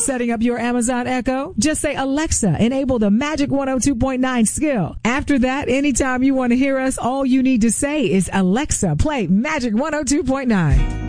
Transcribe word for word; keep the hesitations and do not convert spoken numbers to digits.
setting up your Amazon Echo? Just say, Alexa, enable the Magic one oh two point nine skill. After that, anytime you want to hear us, all you need to say is, Alexa, play Magic one oh two point nine.